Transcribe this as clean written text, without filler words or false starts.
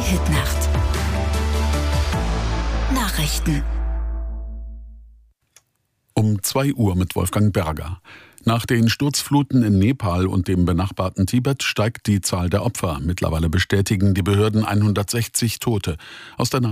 Hitnacht. Nachrichten. Um 2 Uhr mit Wolfgang Berger. Nach den Sturzfluten in Nepal und dem benachbarten Tibet steigt die Zahl der Opfer. Mittlerweile bestätigen die Behörden 160 Tote. Aus der